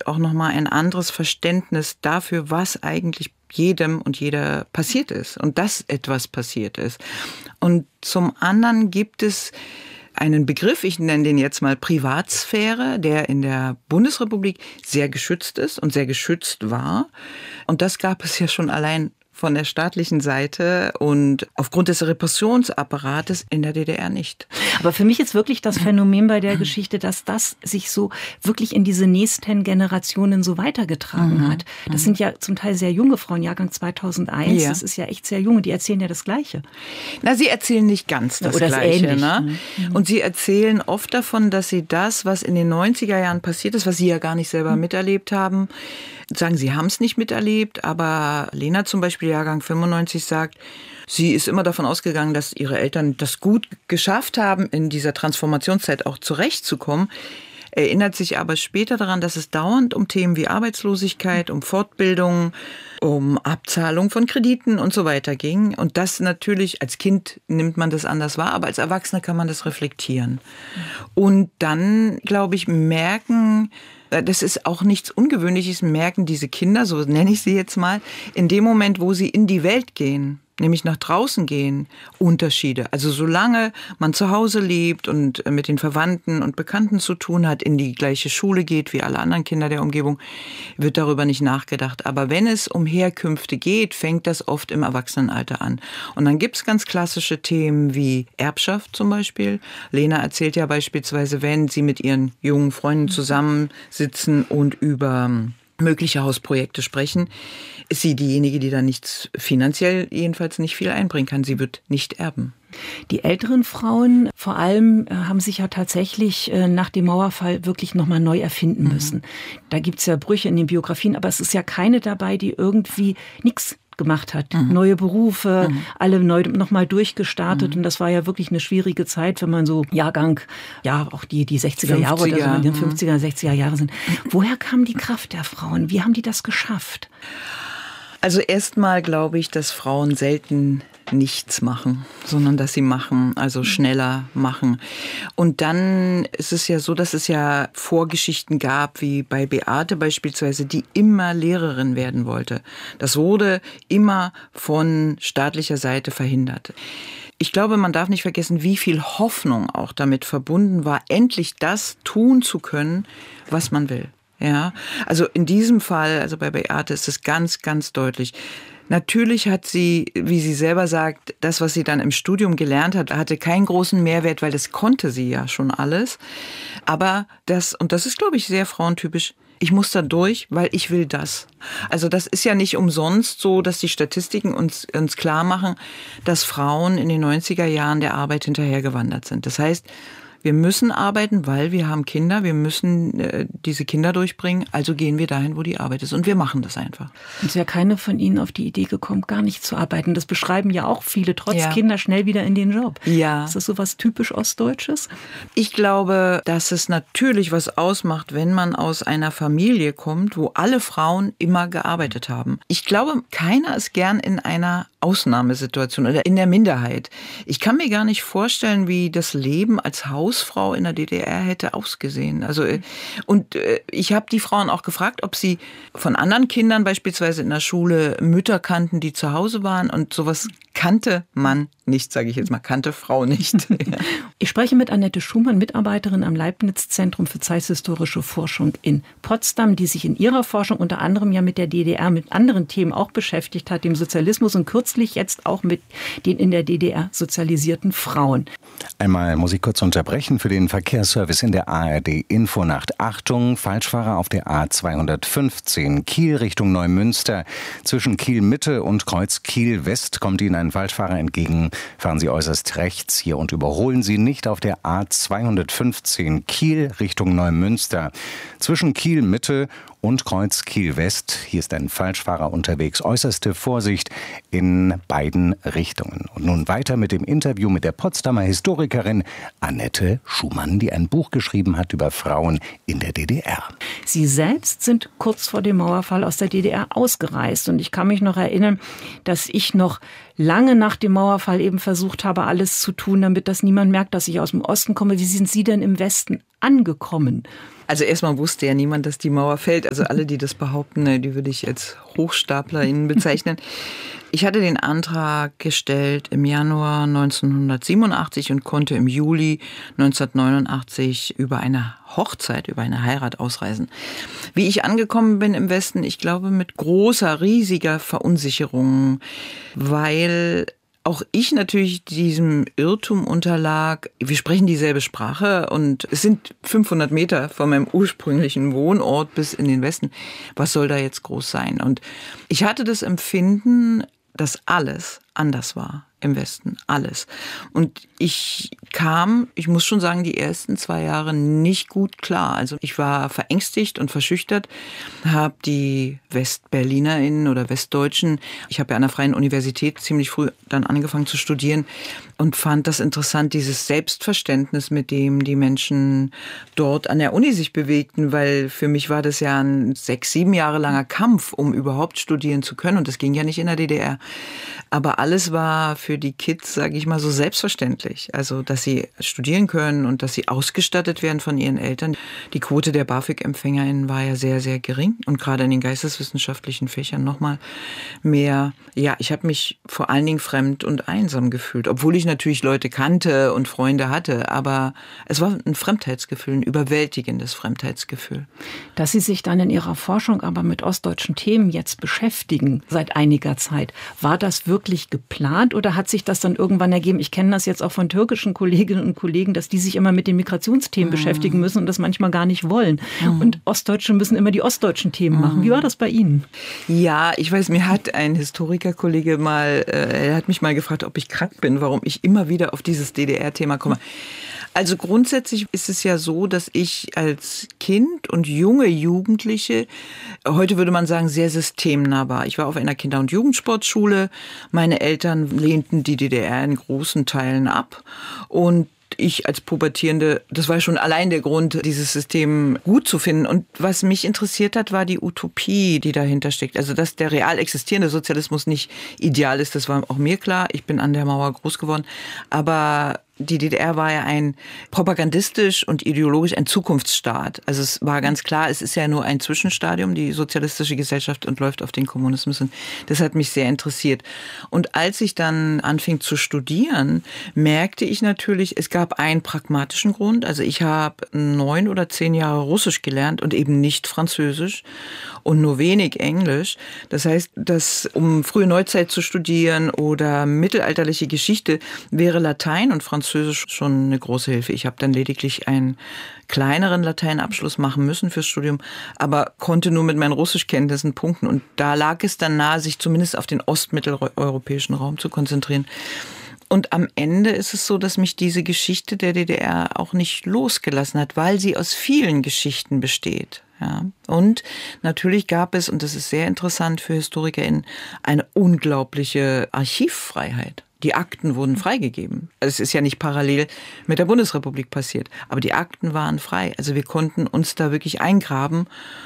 natürlich auch nochmal ein anderes Verständnis dafür, was eigentlich jedem und jeder passiert ist und dass etwas passiert ist. Und zum anderen gibt es einen Begriff, ich nenne den jetzt mal Privatsphäre, der in der Bundesrepublik sehr geschützt ist und sehr geschützt war. Und das gab es ja schon allein von der staatlichen Seite und aufgrund des Repressionsapparates in der DDR nicht. Aber für mich ist wirklich das Phänomen bei der Geschichte, dass das sich so wirklich in diese nächsten Generationen so weitergetragen hat. Das sind ja zum Teil sehr junge Frauen, Jahrgang 2001, das ist ja echt sehr junge, die erzählen ja das Gleiche. Na, sie erzählen nicht ganz das Gleiche. Ähnlich, ne? Und sie erzählen oft davon, dass sie das, was in den 90er Jahren passiert ist, was sie ja gar nicht selber miterlebt haben, sagen, sie haben es nicht miterlebt, aber Lena zum Beispiel, Jahrgang 95, sagt, sie ist immer davon ausgegangen, dass ihre Eltern das gut geschafft haben, in dieser Transformationszeit auch zurechtzukommen, erinnert sich aber später daran, dass es dauernd um Themen wie Arbeitslosigkeit, um Fortbildung, um Abzahlung von Krediten und so weiter ging. Und das natürlich, als Kind nimmt man das anders wahr, aber als Erwachsener kann man das reflektieren. Und dann, glaube ich, das ist auch nichts Ungewöhnliches, merken diese Kinder, so nenne ich sie jetzt mal, in dem Moment, wo sie in die Welt gehen, nämlich nach draußen gehen, Unterschiede. Also solange man zu Hause lebt und mit den Verwandten und Bekannten zu tun hat, in die gleiche Schule geht wie alle anderen Kinder der Umgebung, wird darüber nicht nachgedacht. Aber wenn es um Herkünfte geht, fängt das oft im Erwachsenenalter an. Und dann gibt es ganz klassische Themen wie Erbschaft zum Beispiel. Lena erzählt ja beispielsweise, wenn sie mit ihren jungen Freunden zusammensitzen und über mögliche Hausprojekte sprechen, ist sie diejenige, die da nichts, finanziell jedenfalls nicht viel einbringen kann. Sie wird nicht erben. Die älteren Frauen vor allem haben sich ja tatsächlich nach dem Mauerfall wirklich nochmal neu erfinden müssen. Da gibt's ja Brüche in den Biografien, aber es ist ja keine dabei, die irgendwie nichts gemacht hat. Neue Berufe, alle neu nochmal durchgestartet. Und das war ja wirklich eine schwierige Zeit, wenn man so Jahrgang, ja auch die 60er Jahre oder so in den 50er, 60er Jahre sind. Woher kam die Kraft der Frauen? Wie haben die das geschafft? Also erstmal glaube ich, dass Frauen selten nichts machen, sondern dass sie machen, also schneller machen. Und dann ist es ja so, dass es ja Vorgeschichten gab, wie bei Beate beispielsweise, die immer Lehrerin werden wollte. Das wurde immer von staatlicher Seite verhindert. Ich glaube, man darf nicht vergessen, wie viel Hoffnung auch damit verbunden war, endlich das tun zu können, was man will. Ja, also in diesem Fall, also bei Beate ist es ganz, ganz deutlich. Natürlich hat sie, wie sie selber sagt, das, was sie dann im Studium gelernt hat, hatte keinen großen Mehrwert, weil das konnte sie ja schon alles. Aber und das ist, glaube ich, sehr frauentypisch, ich muss da durch, weil ich will das. Also das ist ja nicht umsonst so, dass die Statistiken uns klar machen, dass Frauen in den 90er Jahren der Arbeit hinterhergewandert sind. Das heißt, wir müssen arbeiten, weil wir haben Kinder, wir müssen diese Kinder durchbringen, also gehen wir dahin, wo die Arbeit ist und wir machen das einfach. Und ist ja keine von Ihnen auf die Idee gekommen, gar nicht zu arbeiten. Das beschreiben ja auch viele, trotz Kinder schnell wieder in den Job. Ja. Ist das so was typisch Ostdeutsches? Ich glaube, dass es natürlich was ausmacht, wenn man aus einer Familie kommt, wo alle Frauen immer gearbeitet haben. Ich glaube, keiner ist gern in einer Ausnahmesituation oder in der Minderheit. Ich kann mir gar nicht vorstellen, wie das Leben als Hausfrau in der DDR hätte ausgesehen. Also ich habe die Frauen auch gefragt, ob sie von anderen Kindern beispielsweise in der Schule Mütter kannten, die zu Hause waren, und sowas kannte man nicht, sage ich jetzt mal, kannte Frau nicht. Ich spreche mit Annette Schumann, Mitarbeiterin am Leibniz-Zentrum für zeithistorische Forschung in Potsdam, die sich in ihrer Forschung unter anderem ja mit der DDR, mit anderen Themen auch beschäftigt hat, dem Sozialismus und kürzlich jetzt auch mit den in der DDR sozialisierten Frauen. Einmal muss ich kurz unterbrechen für den Verkehrsservice in der ARD Infonacht. Achtung, Falschfahrer auf der A215, Kiel Richtung Neumünster. Zwischen Kiel Mitte und Kreuz Kiel West kommt Ihnen ein Falschfahrer entgegen. Fahren Sie äußerst rechts hier und überholen Sie nicht auf der A215 Kiel Richtung Neumünster. Zwischen Kiel Mitte und Kreuz Kiel West. Hier ist ein Falschfahrer unterwegs. Äußerste Vorsicht in beiden Richtungen. Und nun weiter mit dem Interview mit der Potsdamer Historikerin Annette Schumann, die ein Buch geschrieben hat über Frauen in der DDR. Sie selbst sind kurz vor dem Mauerfall aus der DDR ausgereist. Und ich kann mich noch erinnern, dass ich noch lange nach dem Mauerfall eben versucht habe, alles zu tun, damit das niemand merkt, dass ich aus dem Osten komme. Wie sind Sie denn im Westen angekommen? Also erstmal wusste ja niemand, dass die Mauer fällt. Also alle, die das behaupten, die würde ich als HochstaplerInnen bezeichnen. Ich hatte den Antrag gestellt im Januar 1987 und konnte im Juli 1989 über eine Hochzeit, über eine Heirat ausreisen. Wie ich angekommen bin im Westen, ich glaube mit großer, riesiger Verunsicherung, weil auch ich natürlich diesem Irrtum unterlag. Wir sprechen dieselbe Sprache und es sind 500 Meter von meinem ursprünglichen Wohnort bis in den Westen. Was soll da jetzt groß sein? Und ich hatte das Empfinden, dass alles anders war im Westen, alles. Und ich muss schon sagen, die ersten 2 Jahre nicht gut klar. Also ich war verängstigt und verschüchtert, habe die WestberlinerInnen oder Westdeutschen, ich habe ja an der Freien Universität ziemlich früh dann angefangen zu studieren und fand das interessant, dieses Selbstverständnis, mit dem die Menschen dort an der Uni sich bewegten, weil für mich war das ja ein 6-7 Jahre langer Kampf, um überhaupt studieren zu können und das ging ja nicht in der DDR. Aber alles war für die Kids, sage ich mal, so selbstverständlich. Also, dass sie studieren können und dass sie ausgestattet werden von ihren Eltern. Die Quote der BAföG-EmpfängerInnen war ja sehr, sehr gering und gerade in den geisteswissenschaftlichen Fächern noch mal mehr. Ja, ich habe mich vor allen Dingen fremd und einsam gefühlt, obwohl ich natürlich Leute kannte und Freunde hatte, aber es war ein Fremdheitsgefühl, ein überwältigendes Fremdheitsgefühl. Dass Sie sich dann in Ihrer Forschung aber mit ostdeutschen Themen jetzt beschäftigen, seit einiger Zeit, war das wirklich geplant oder hat sich das dann irgendwann ergeben? Ich kenne das jetzt auch von türkischen Kolleginnen und Kollegen, dass die sich immer mit den Migrationsthemen beschäftigen müssen und das manchmal gar nicht wollen. Und Ostdeutsche müssen immer die ostdeutschen Themen machen. Wie war das bei Ihnen? Ja, ich weiß, mir hat ein Historikerkollege er hat mich mal gefragt, ob ich krank bin, warum ich immer wieder auf dieses DDR-Thema komme. Also grundsätzlich ist es ja so, dass ich als Kind und junge Jugendliche, heute würde man sagen, sehr systemnah war. Ich war auf einer Kinder- und Jugendsportschule. Meine Eltern lehnten die DDR in großen Teilen ab. Und ich als Pubertierende, das war schon allein der Grund, dieses System gut zu finden. Und was mich interessiert hat, war die Utopie, die dahinter steckt. Also, dass der real existierende Sozialismus nicht ideal ist, das war auch mir klar. Ich bin an der Mauer groß geworden. Aber die DDR war ja ein propagandistisch und ideologisch ein Zukunftsstaat. Also es war ganz klar, es ist ja nur ein Zwischenstadium, die sozialistische Gesellschaft, und läuft auf den Kommunismus. Und das hat mich sehr interessiert. Und als ich dann anfing zu studieren, merkte ich natürlich, es gab einen pragmatischen Grund. Also ich habe 9 oder 10 Jahre Russisch gelernt und eben nicht Französisch und nur wenig Englisch. Das heißt, um frühe Neuzeit zu studieren oder mittelalterliche Geschichte, wäre Latein und Französisch schon eine große Hilfe. Ich habe dann lediglich einen kleineren Lateinabschluss machen müssen fürs Studium, aber konnte nur mit meinen Russischkenntnissen punkten. Und da lag es dann nahe, sich zumindest auf den ostmitteleuropäischen Raum zu konzentrieren. Und am Ende ist es so, dass mich diese Geschichte der DDR auch nicht losgelassen hat, weil sie aus vielen Geschichten besteht. Ja. Und natürlich gab es, und das ist sehr interessant für HistorikerInnen, eine unglaubliche Archivfreiheit. Die Akten wurden freigegeben. Also es ist ja nicht parallel mit der Bundesrepublik passiert, aber die Akten waren frei. Also wir konnten uns da wirklich eingraben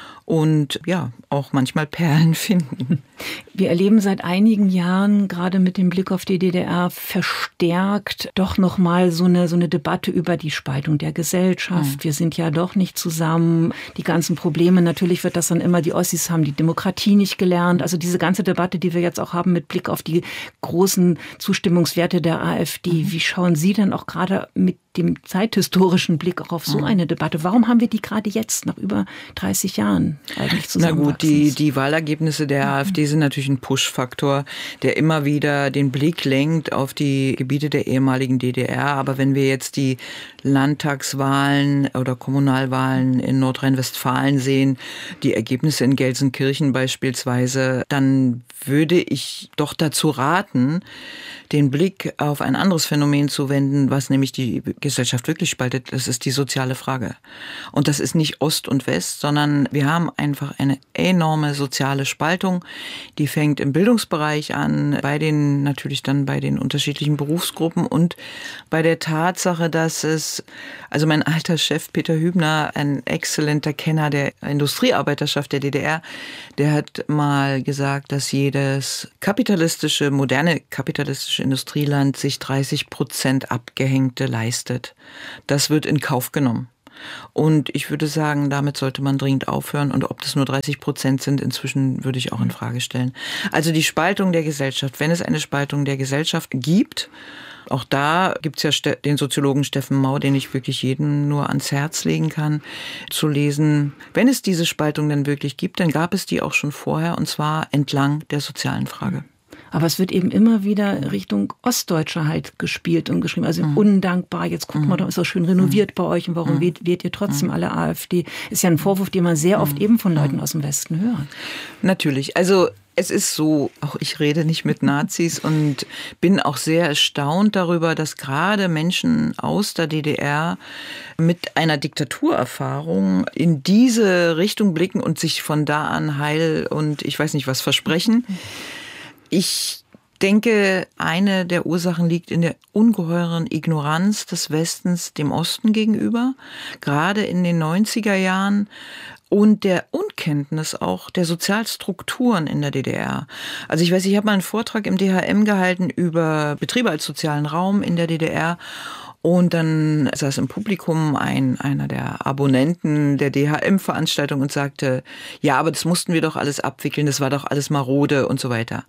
und ja, auch manchmal Perlen finden. Wir erleben seit einigen Jahren, gerade mit dem Blick auf die DDR, verstärkt doch nochmal so eine Debatte über die Spaltung der Gesellschaft. Wir sind ja doch nicht zusammen. Die ganzen Probleme, natürlich wird das dann immer, die Ossis haben die Demokratie nicht gelernt. Also diese ganze Debatte, die wir jetzt auch haben mit Blick auf die großen Zustimmungswerte der AfD. Wie schauen Sie denn auch gerade mit dem zeithistorischen Blick auch auf so eine Debatte? Warum haben wir die gerade jetzt, nach über 30 Jahren eigentlich zusammenwachsen? Na gut, die Wahlergebnisse der AfD sind natürlich ein Push-Faktor, der immer wieder den Blick lenkt auf die Gebiete der ehemaligen DDR. Aber wenn wir jetzt die Landtagswahlen oder Kommunalwahlen in Nordrhein-Westfalen sehen, die Ergebnisse in Gelsenkirchen beispielsweise, dann würde ich doch dazu raten, den Blick auf ein anderes Phänomen zu wenden, was nämlich die Gesellschaft wirklich spaltet. Das ist die soziale Frage. Und das ist nicht Ost und West, sondern wir haben einfach eine enorme soziale Spaltung. Die fängt im Bildungsbereich an, natürlich dann bei den unterschiedlichen Berufsgruppen und bei der Tatsache, also mein alter Chef Peter Hübner, ein exzellenter Kenner der Industriearbeiterschaft der DDR, der hat mal gesagt, dass jedes moderne kapitalistische Industrieland sich 30% Abgehängte leistet. Das wird in Kauf genommen. Und ich würde sagen, damit sollte man dringend aufhören. Und ob das nur 30% sind, inzwischen würde ich auch in Frage stellen. Also die Spaltung der Gesellschaft, wenn es eine Spaltung der Gesellschaft gibt, auch da gibt es ja den Soziologen Steffen Mau, den ich wirklich jedem nur ans Herz legen kann, zu lesen. Wenn es diese Spaltung denn wirklich gibt, dann gab es die auch schon vorher, und zwar entlang der sozialen Frage. Aber es wird eben immer wieder Richtung Ostdeutscher halt gespielt und geschrieben. Also undankbar, jetzt guckt mal, da ist so schön renoviert bei euch und warum wählt ihr trotzdem alle AfD? Ist ja ein Vorwurf, den man sehr oft eben von Leuten aus dem Westen hört. Natürlich, also es ist so, auch ich rede nicht mit Nazis und bin auch sehr erstaunt darüber, dass gerade Menschen aus der DDR mit einer Diktaturerfahrung in diese Richtung blicken und sich von da an Heil und ich weiß nicht was versprechen. Ich denke, eine der Ursachen liegt in der ungeheuren Ignoranz des Westens dem Osten gegenüber, gerade in den 90er Jahren. Und der Unkenntnis auch der Sozialstrukturen in der DDR. Also ich weiß, ich habe mal einen Vortrag im DHM gehalten über Betriebe als sozialen Raum in der DDR. Und dann saß im Publikum einer der Abonnenten der DHM-Veranstaltung und sagte, ja, aber das mussten wir doch alles abwickeln, das war doch alles marode und so weiter.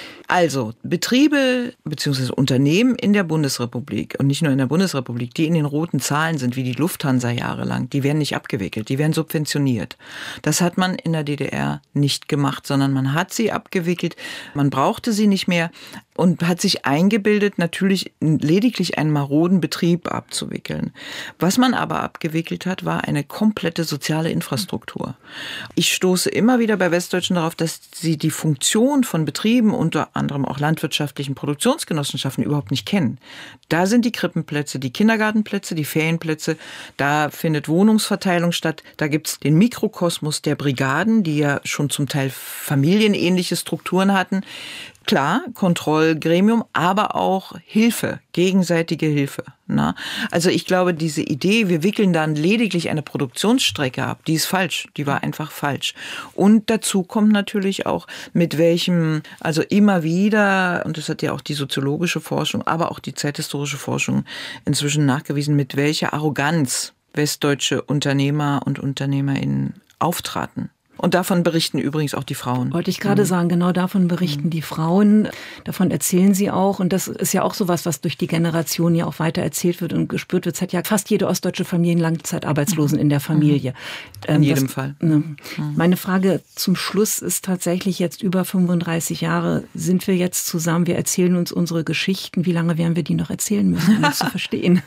Also Betriebe bzw. Unternehmen in der Bundesrepublik und nicht nur in der Bundesrepublik, die in den roten Zahlen sind, wie die Lufthansa jahrelang, die werden nicht abgewickelt, die werden subventioniert. Das hat man in der DDR nicht gemacht, sondern man hat sie abgewickelt, man brauchte sie nicht mehr und hat sich eingebildet, natürlich lediglich einen maroden Betrieb abzuwickeln. Was man aber abgewickelt hat, war eine komplette soziale Infrastruktur. Ich stoße immer wieder bei Westdeutschen darauf, dass sie die Funktion von Betrieben, unter anderem auch landwirtschaftlichen Produktionsgenossenschaften, überhaupt nicht kennen. Da sind die Krippenplätze, die Kindergartenplätze, die Ferienplätze, da findet Wohnungsverteilung statt, da gibt's den Mikrokosmos der Brigaden, die ja schon zum Teil familienähnliche Strukturen hatten. Klar, Kontrollgremium, aber auch Hilfe, gegenseitige Hilfe. Na? Also ich glaube, diese Idee, wir wickeln dann lediglich eine Produktionsstrecke ab, die ist falsch, die war einfach falsch. Und dazu kommt natürlich auch, mit welchem, also immer wieder, und das hat ja auch die soziologische Forschung, aber auch die zeithistorische Forschung inzwischen nachgewiesen, mit welcher Arroganz westdeutsche Unternehmer und UnternehmerInnen auftraten. Und davon berichten übrigens auch die Frauen. Wollte ich gerade sagen, genau davon berichten die Frauen. Davon erzählen sie auch. Und das ist ja auch sowas, was durch die Generation ja auch weiter erzählt wird und gespürt wird. Es hat ja fast jede ostdeutsche Familie einen Langzeitarbeitslosen in der Familie. In jedem Fall. Meine Frage zum Schluss ist tatsächlich jetzt über 35 Jahre. Sind wir jetzt zusammen? Wir erzählen uns unsere Geschichten. Wie lange werden wir die noch erzählen müssen, um uns zu verstehen?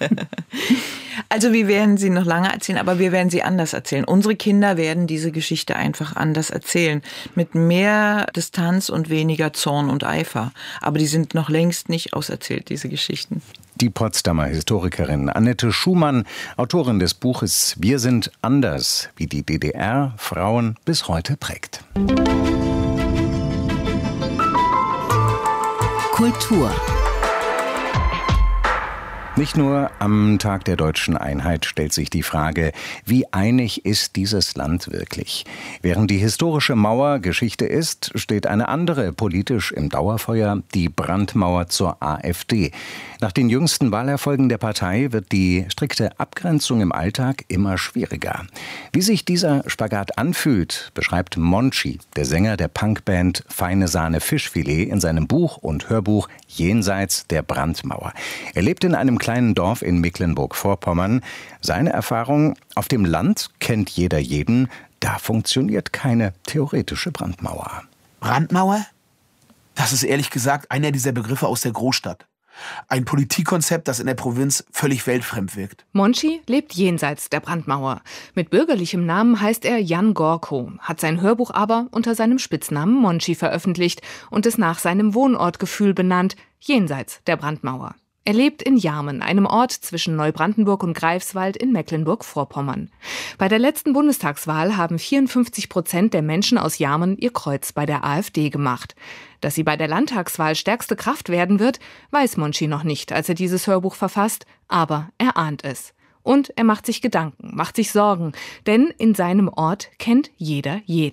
Also wir werden sie noch lange erzählen, aber wir werden sie anders erzählen. Unsere Kinder werden diese Geschichte einfach anders erzählen. Mit mehr Distanz und weniger Zorn und Eifer. Aber die sind noch längst nicht auserzählt, diese Geschichten. Die Potsdamer Historikerin Annette Schumann, Autorin des Buches Wir sind anders, wie die DDR Frauen bis heute prägt. Kultur. Nicht nur am Tag der deutschen Einheit stellt sich die Frage, wie einig ist dieses Land wirklich? Während die historische Mauer Geschichte ist, steht eine andere politisch im Dauerfeuer, die Brandmauer zur AfD. Nach den jüngsten Wahlerfolgen der Partei wird die strikte Abgrenzung im Alltag immer schwieriger. Wie sich dieser Spagat anfühlt, beschreibt Monchi, der Sänger der Punkband Feine Sahne Fischfilet, in seinem Buch und Hörbuch Jenseits der Brandmauer. Er lebt in einem kleinen Dorf in Mecklenburg-Vorpommern. Seine Erfahrung: Auf dem Land kennt jeder jeden, da funktioniert keine theoretische Brandmauer. Brandmauer? Das ist ehrlich gesagt einer dieser Begriffe aus der Großstadt. Ein Politikkonzept, das in der Provinz völlig weltfremd wirkt. Monchi lebt jenseits der Brandmauer. Mit bürgerlichem Namen heißt er Jan Gorko, hat sein Hörbuch aber unter seinem Spitznamen Monchi veröffentlicht und es nach seinem Wohnortgefühl benannt, jenseits der Brandmauer. Er lebt in Jarmen, einem Ort zwischen Neubrandenburg und Greifswald in Mecklenburg-Vorpommern. Bei der letzten Bundestagswahl haben 54% der Menschen aus Jarmen ihr Kreuz bei der AfD gemacht. Dass sie bei der Landtagswahl stärkste Kraft werden wird, weiß Monchi noch nicht, als er dieses Hörbuch verfasst, aber er ahnt es. Und er macht sich Gedanken, macht sich Sorgen, denn in seinem Ort kennt jeder jeden.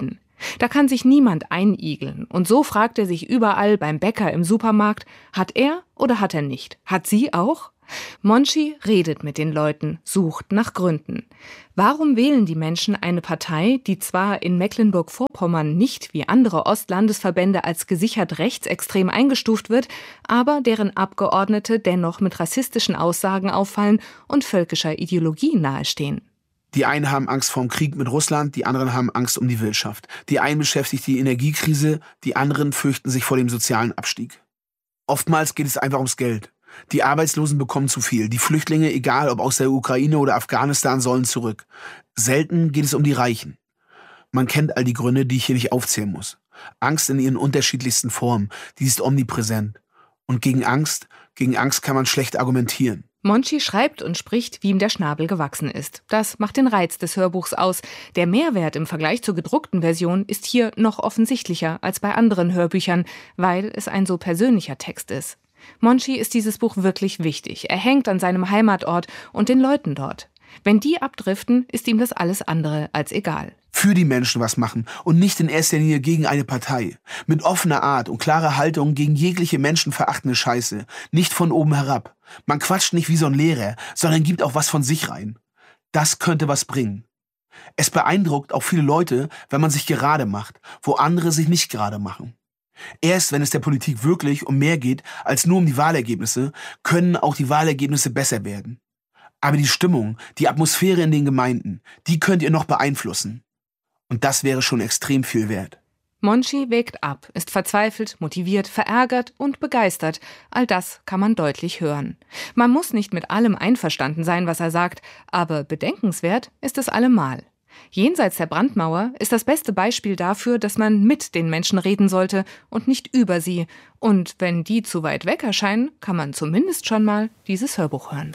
Da kann sich niemand einigeln. Und so fragt er sich überall beim Bäcker im Supermarkt, hat er oder hat er nicht? Hat sie auch? Monchi redet mit den Leuten, sucht nach Gründen. Warum wählen die Menschen eine Partei, die zwar in Mecklenburg-Vorpommern nicht wie andere Ostlandesverbände als gesichert rechtsextrem eingestuft wird, aber deren Abgeordnete dennoch mit rassistischen Aussagen auffallen und völkischer Ideologie nahestehen? Die einen haben Angst vor dem Krieg mit Russland, die anderen haben Angst um die Wirtschaft. Die einen beschäftigt die Energiekrise, die anderen fürchten sich vor dem sozialen Abstieg. Oftmals geht es einfach ums Geld. Die Arbeitslosen bekommen zu viel. Die Flüchtlinge, egal ob aus der Ukraine oder Afghanistan, sollen zurück. Selten geht es um die Reichen. Man kennt all die Gründe, die ich hier nicht aufzählen muss. Angst in ihren unterschiedlichsten Formen, die ist omnipräsent. Und gegen Angst kann man schlecht argumentieren. Monchi schreibt und spricht, wie ihm der Schnabel gewachsen ist. Das macht den Reiz des Hörbuchs aus. Der Mehrwert im Vergleich zur gedruckten Version ist hier noch offensichtlicher als bei anderen Hörbüchern, weil es ein so persönlicher Text ist. Monchi ist dieses Buch wirklich wichtig. Er hängt an seinem Heimatort und den Leuten dort. Wenn die abdriften, ist ihm das alles andere als egal. Für die Menschen was machen und nicht in erster Linie gegen eine Partei. Mit offener Art und klarer Haltung gegen jegliche menschenverachtende Scheiße. Nicht von oben herab. Man quatscht nicht wie so ein Lehrer, sondern gibt auch was von sich rein. Das könnte was bringen. Es beeindruckt auch viele Leute, wenn man sich gerade macht, wo andere sich nicht gerade machen. Erst wenn es der Politik wirklich um mehr geht als nur um die Wahlergebnisse, können auch die Wahlergebnisse besser werden. Aber die Stimmung, die Atmosphäre in den Gemeinden, die könnt ihr noch beeinflussen. Und das wäre schon extrem viel wert. Monchi wägt ab, ist verzweifelt, motiviert, verärgert und begeistert. All das kann man deutlich hören. Man muss nicht mit allem einverstanden sein, was er sagt, aber bedenkenswert ist es allemal. Jenseits der Brandmauer ist das beste Beispiel dafür, dass man mit den Menschen reden sollte und nicht über sie. Und wenn die zu weit weg erscheinen, kann man zumindest schon mal dieses Hörbuch hören.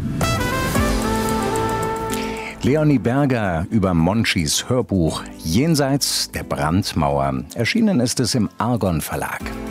Leonie Berger über Monchis Hörbuch Jenseits der Brandmauer. Erschienen ist es im Argon Verlag.